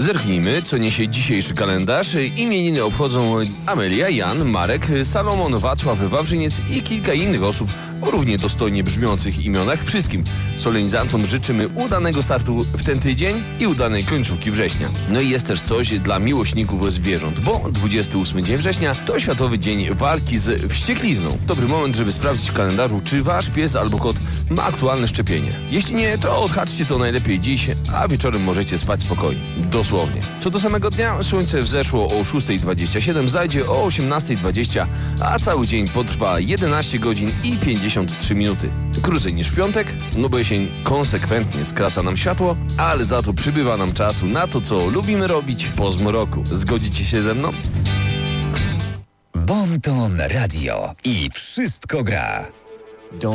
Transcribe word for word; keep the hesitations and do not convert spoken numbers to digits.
Zerknijmy, co niesie dzisiejszy kalendarz. Imieniny obchodzą Amelia, Jan, Marek, Salomon, Wacław, Wawrzyniec i kilka innych osób o równie dostojnie brzmiących imionach. Wszystkim solenizantom życzymy udanego startu w ten tydzień i udanej końcówki września. No i jest też coś dla miłośników zwierząt, bo dwudziesty ósmy dzień września to Światowy Dzień Walki z Wścieklizną. Dobry moment, żeby sprawdzić w kalendarzu, czy wasz pies albo kot ma aktualne szczepienie. Jeśli nie, to odhaczcie to najlepiej dziś, a wieczorem możecie spać spokojnie. Dosłownie. Co do samego dnia, słońce wzeszło o szósta dwadzieścia siedem, zajdzie o osiemnasta dwadzieścia, a cały dzień potrwa jedenaście godzin i pięćdziesiąt trzy minuty. Krócej niż w piątek, no bo jesień konsekwentnie skraca nam światło, ale za to przybywa nam czasu na to, co lubimy robić po zmroku. Zgodzicie się ze mną? Bon Ton Radio i wszystko gra.